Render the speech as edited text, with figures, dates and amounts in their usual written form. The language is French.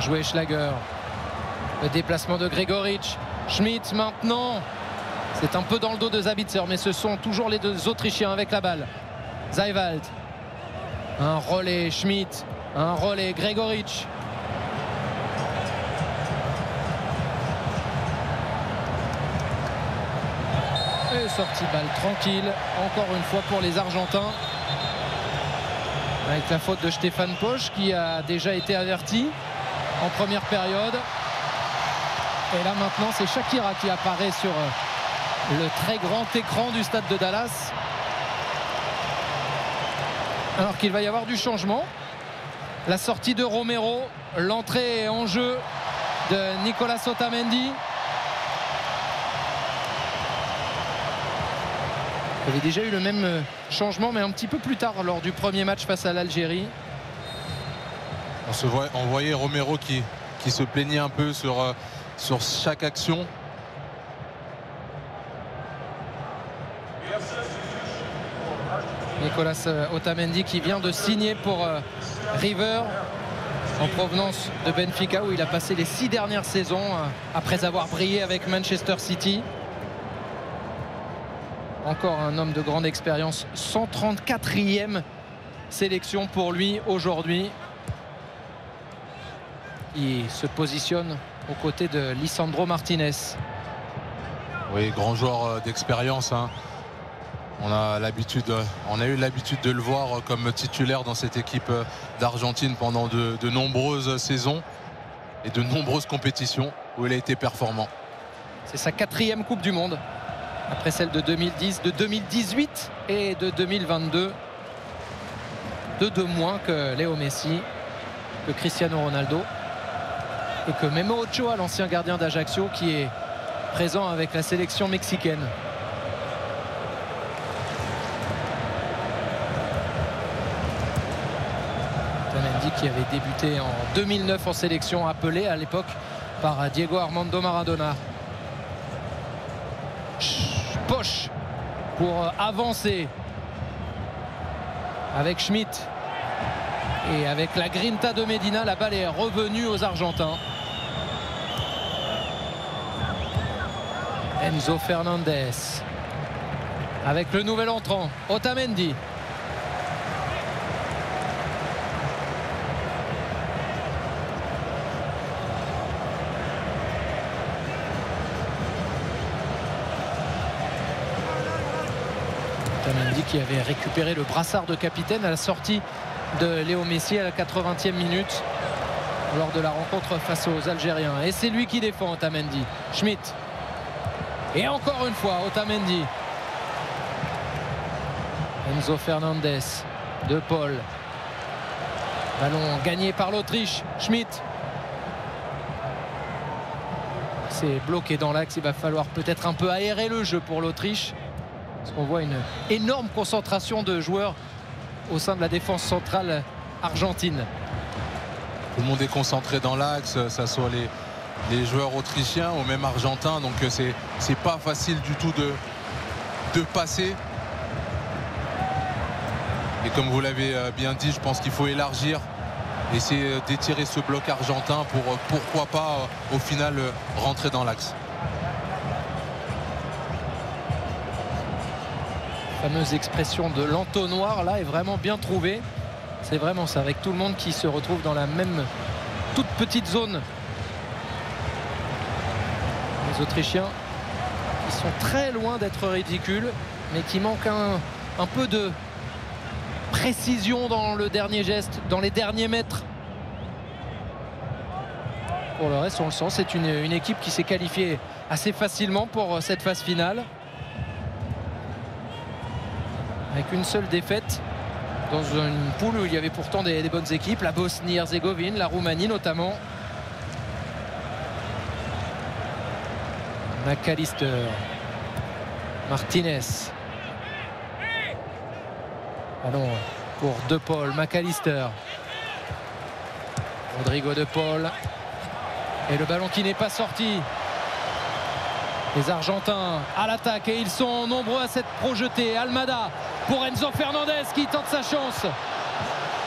joué Schlager. Le déplacement de Gregoritsch. Schmitt maintenant. C'est un peu dans le dos de Sabitzer, mais ce sont toujours les deux Autrichiens avec la balle. Seiwald. Un relais Schmitt. Un relais Gregoritsch. Et sortie balle tranquille. Encore une fois pour les Argentins. Avec la faute de Stefan Posch qui a déjà été averti en première période. Et là maintenant c'est Shakira qui apparaît sur le très grand écran du stade de Dallas. Alors qu'il va y avoir du changement. La sortie de Romero, l'entrée en jeu de Nicolas Otamendi. Il y avait déjà eu le même changement mais un petit peu plus tard lors du premier match face à l'Algérie. On voyait Romero qui se plaignait un peu sur chaque action. Nicolas Otamendi qui vient de signer pour River en provenance de Benfica où il a passé les 6 dernières saisons après avoir brillé avec Manchester City. Encore un homme de grande expérience, 134e sélection pour lui aujourd'hui. Il se positionne aux côtés de Lisandro Martinez. Oui, grand joueur d'expérience, hein. On a eu l'habitude de le voir comme titulaire dans cette équipe d'Argentine pendant de nombreuses saisons et de nombreuses compétitions où il a été performant. C'est sa 4e Coupe du Monde après celle de 2010, de 2018 et de 2022. De 2 moins que Léo Messi, que Cristiano Ronaldo et que Memo Ochoa, l'ancien gardien d'Ajaccio, qui est présent avec la sélection mexicaine. Otamendi qui avait débuté en 2009 en sélection, appelé à l'époque par Diego Armando Maradona. Posch pour avancer avec Schmitt et avec la grinta de Medina. La balle est revenue aux Argentins. Enzo Fernandez avec le nouvel entrant Otamendi. Otamendi qui avait récupéré le brassard de capitaine à la sortie de Léo Messi à la 80e minute lors de la rencontre face aux Algériens. Et c'est lui qui défend Otamendi. Schmitt. Et encore une fois Otamendi. Enzo Fernandez. De Paul. Ballon gagné par l'Autriche. Schmitt. C'est bloqué dans l'axe. Il va falloir peut-être un peu aérer le jeu pour l'Autriche. Parce qu'on voit une énorme concentration de joueurs au sein de la défense centrale argentine. Tout le monde est concentré dans l'axe, ça soit les joueurs autrichiens ou même argentins, donc c'est pas facile du tout de passer. Et comme vous l'avez bien dit, je pense qu'il faut élargir, essayer d'étirer ce bloc argentin pour pourquoi pas au final rentrer dans l'axe. La fameuse expression de l'entonnoir là est vraiment bien trouvée. C'est vraiment ça, avec tout le monde qui se retrouve dans la même toute petite zone. Les Autrichiens qui sont très loin d'être ridicules, mais qui manquent un peu de précision dans le dernier geste, dans les derniers mètres. Pour le reste, on le sent, c'est une équipe qui s'est qualifiée assez facilement pour cette phase finale. Avec une seule défaite dans une poule où il y avait pourtant des bonnes équipes, la Bosnie-Herzégovine, la Roumanie notamment. McAllister, Martinez, ballon pour De Paul, McAllister, Rodrigo De Paul, et le ballon qui n'est pas sorti. Les Argentins à l'attaque et ils sont nombreux à s'être projetés. Almada pour Enzo Fernandez qui tente sa chance.